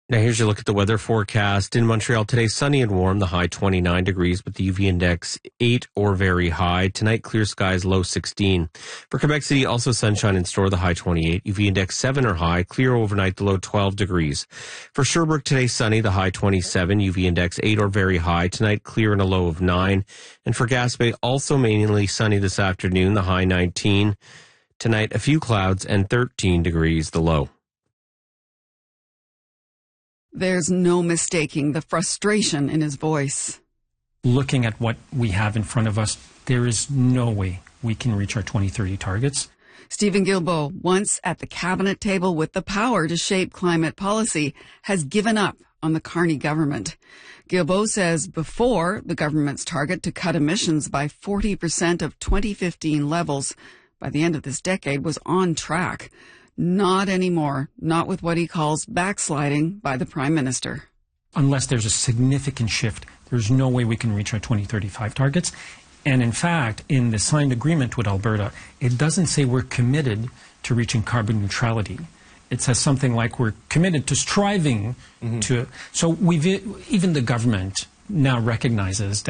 Now here's your look at the weather forecast. In Montreal today, sunny and warm, the high 29 degrees, with the UV index 8 or very high. Tonight, clear skies, low 16. For Quebec City, also sunshine in store, the high 28, UV index 7 or high, clear overnight, the low 12 degrees. For Sherbrooke today, sunny, the high 27, UV index 8 or very high. Tonight, clear and a low of 9. And for Gaspé, also mainly sunny this afternoon, the high 19. Tonight, a few clouds and 13 degrees, the low. There's no mistaking the frustration in his voice. Looking at what we have in front of us, there is no way we can reach our 2030 targets. Stephen Guilbeault, once at the cabinet table with the power to shape climate policy, has given up on the Carney government. Guilbeault says before, the government's target to cut emissions by 40% of 2015 levels by the end of this decade was on track. Not anymore, not with what he calls backsliding by the Prime Minister. Unless there's a significant shift, there's no way we can reach our 2035 targets. And in fact, in the signed agreement with Alberta, it doesn't say we're committed to reaching carbon neutrality. It says something like we're committed to striving to. So even the government now recognizes that